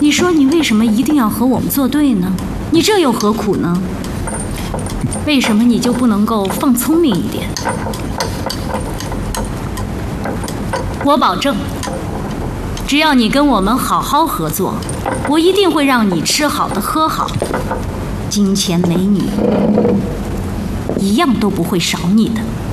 你说你为什么一定要和我们作对呢？你这又何苦呢？为什么你就不能够放聪明一点？我保证，只要你跟我们好好合作，我一定会让你吃好的喝好的，金钱美女一样都不会少你的。